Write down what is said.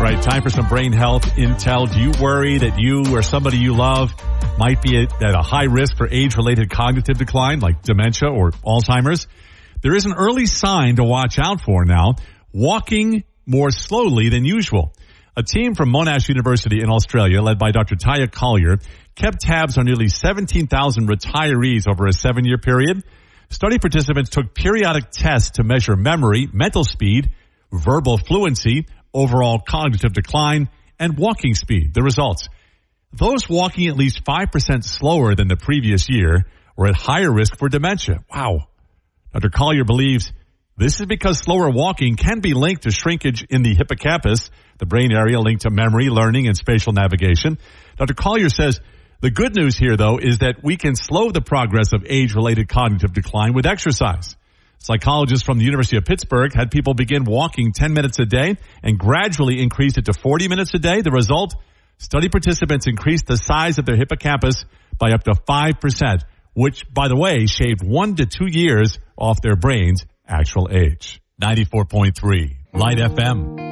right, time for some brain health intel. Do you worry that you or somebody you love might be at a high risk for age-related cognitive decline like dementia or Alzheimer's? There is an early sign to watch out for now: walking more slowly than usual. A team from Monash University in Australia, led by Dr. Taya Collier, kept tabs on nearly 17,000 retirees over a 7-year period. Study participants took periodic tests to measure memory, mental speed, verbal fluency, overall cognitive decline, and walking speed. The results: those walking at least 5% slower than the previous year were at higher risk for dementia. Wow. Dr. Collier believes this is because slower walking can be linked to shrinkage in the hippocampus, the brain area linked to memory, learning, and spatial navigation. Dr. Collier says the good news here, though, is that we can slow the progress of age-related cognitive decline with exercise. Psychologists from the University of Pittsburgh had people begin walking 10 minutes a day and gradually increased it to 40 minutes a day. The result: study participants increased the size of their hippocampus by up to 5%, which, by the way, shaved 1 to 2 years off their brain's actual age. 94.3 Light FM.